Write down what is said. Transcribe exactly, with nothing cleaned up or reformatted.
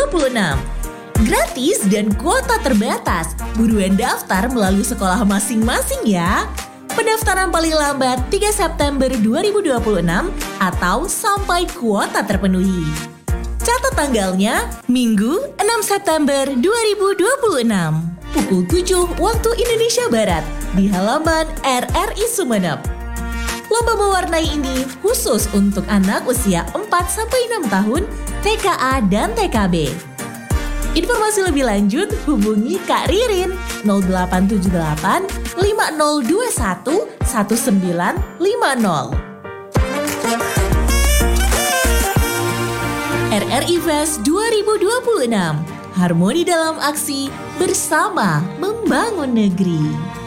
dua puluh enam. Gratis dan kuota terbatas. Buruan daftar melalui sekolah masing-masing ya. Pendaftaran paling lambat tiga September dua ribu dua puluh enam atau sampai kuota terpenuhi. Catat tanggalnya, Minggu enam September dua ribu dua puluh enam, pukul tujuh waktu Indonesia Barat, di halaman R R I Sumeneb. Lomba mewarnai ini khusus untuk anak usia empat sampai enam tahun, T K A dan T K B. Informasi lebih lanjut hubungi Kak Ririn nol delapan tujuh delapan lima nol dua satu satu sembilan lima nol. R R I Fest dua ribu dua puluh enam, harmoni dalam aksi, bersama membangun negeri.